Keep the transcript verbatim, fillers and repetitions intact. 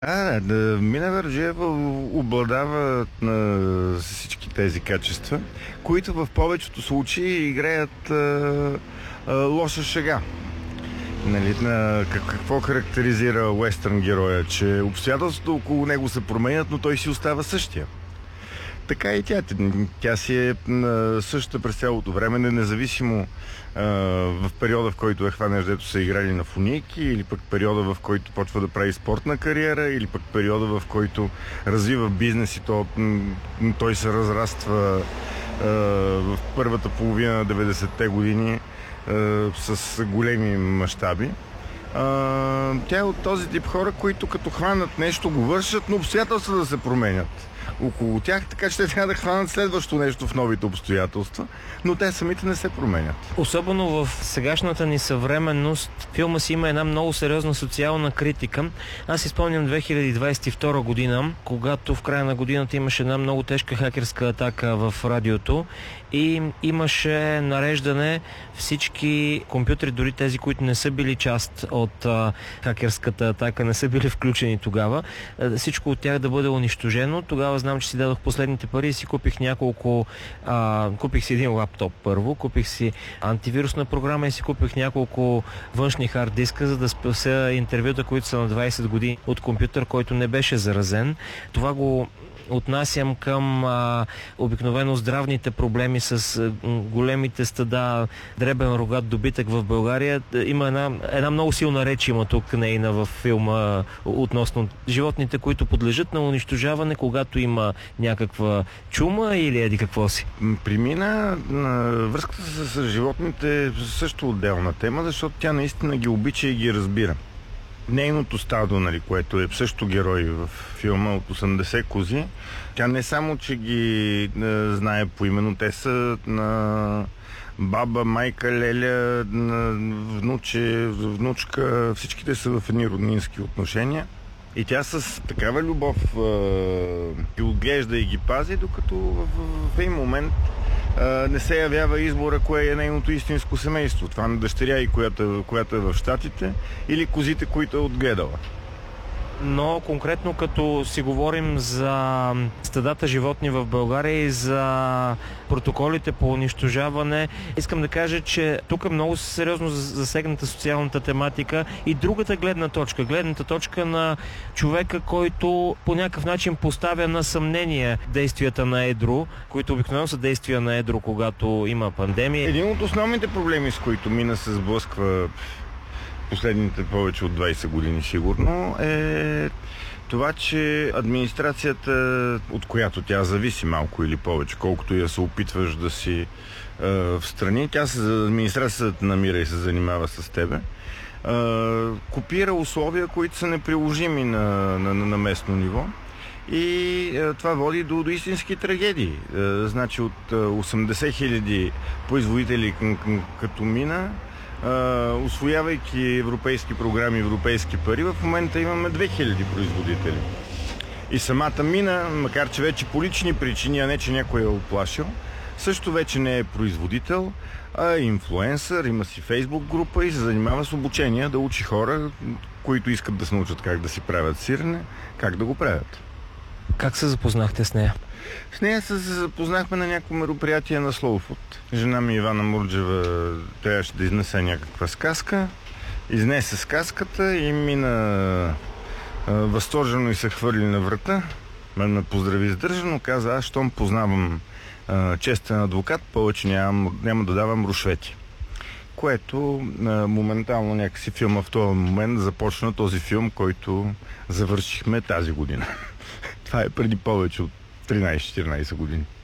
А, да, Мина Върджиева обладава на всички тези качества, които в повечето случаи играят а, а, лоша шега. Нали, на, как, какво характеризира уестърн героя? Че обстоятелствата около него се променят, но той си остава същия. Така и тя. Тя си е същата през цялото време, независимо а, в периода, в който е хванеш, дето са играли на фуники, или пък периода, в който почва да прави спортна кариера, или пък периода, в който развива бизнес и то, той се разраства а, в първата половина на деветдесетте години а, с големи мащаби. Тя е от този тип хора, които като хванат нещо, го вършат, но обстоятелства да се променят около тях, така че те трябва да хванат следващо нещо в новите обстоятелства, но те самите не се променят. Особено в сегашната ни съвременност, филма си има една много сериозна социална критика. Аз изпомням две хиляди двадесет и втора година, когато в края на годината имаше една много тежка хакерска атака в радиото и имаше нареждане всички компютри, дори тези, които не са били част от а, хакерската атака, не са били включени тогава, а, всичко от тях да бъде унищожено. Тогава знам, че си дадох последните пари и си купих няколко... А, купих си един лаптоп първо, купих си антивирусна програма и си купих няколко външни хард диска, за да спася интервюта, които са на двадесет години от компютър, който не беше заразен. Това го отнасям към а, обикновено здравните проблеми с а, големите стада, дребен рогат добитък в България. Има една, една много силна реч има тук нейна във филма относно животните, които подлежат на унищожаване, когато има някаква чума или еди какво си. Примина на връзката с, с животните е също отделна тема, защото тя наистина ги обича и ги разбира. Нейното стадо, нали, което е също герой в филма от осемдесет кози, тя не само, че ги е, знае поименно, те са на баба, майка, леля, внуче, внучка, всичките са в едни роднински отношения. И тя с такава любов е, ги отглежда и ги пази, докато в, в, в един момент Uh, не се явява избора кое е нейното истинско семейство. Това на дъщеря и която, която е в Щатите, или козите, които е отгледала. Но конкретно като си говорим за стадата животни в България и за протоколите по унищожаване, искам да кажа, че тук е много сериозно засегната социалната тематика и другата гледна точка. Гледната точка на човека, който по някакъв начин поставя на съмнение действията на едро, които обикновено са действия на едро, когато има пандемия. Един от основните проблеми, с които Мина се сблъсква последните повече от двадесет години сигурно, е това, че администрацията, от която тя зависи малко или повече, колкото я се опитваш да си е, в страни, тя се, администрацията намира и се занимава с тебе, е, копира условия, които са неприложими на, на, на местно ниво. И е, това води до, до истински трагедии. Е, значи от е, осемдесет хиляди производители като Мина, Uh, усвоявайки европейски програми, европейски пари, в момента имаме две хиляди производители. И самата Мина, макар че вече по лични причини, а не че някой е оплашил, също вече не е производител, а е инфлуенсър, има си фейсбук група и се занимава с обучение да учи хора, които искат да се научат как да си правят сирене, как да го правят. Как се запознахте с нея? С нея се запознахме на някакво мероприятие на Слоуфуд. Жена ми Ивана Мурджева трябваше да изнесе някаква сказка. Изнесе сказката и мина а, възторжено и се хвърли на врата. Мен ме поздрави сдържано, каза: аз щом познавам а, честен адвокат, повече нямам, няма да давам рушвети. Което а, моментално някакси филма в този момент започна този филм, който завършихме тази година. Това е преди повече от тринадесет-четиринадесет години.